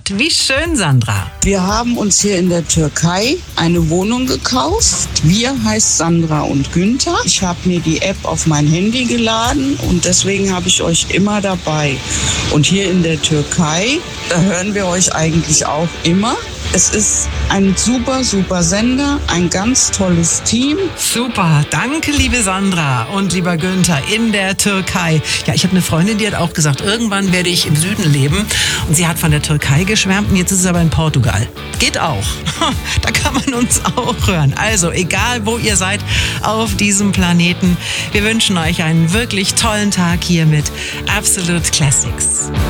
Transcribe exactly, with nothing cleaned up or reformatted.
Wie schön, Sandra. Wir haben uns hier in der Türkei eine Wohnung gekauft. Wir heißt Sandra und Günther. Ich habe mir die App auf mein Handy geladen und deswegen habe ich euch immer dabei. Und hier in der Türkei, da hören wir euch eigentlich auch immer. Es ist ein super, super Sender, ein ganz tolles Team. Super, danke liebe Sandra und lieber Günther in der Türkei. Ja, ich habe eine Freundin, die hat auch gesagt, irgendwann werde ich im Süden leben. Und sie hat von der Türkei geschwärmt und jetzt ist es aber in Portugal. Geht auch. Da kann man uns auch hören. Also egal, wo ihr seid auf diesem Planeten, wir wünschen euch einen wirklich tollen Tag hier mit Absolute Classics.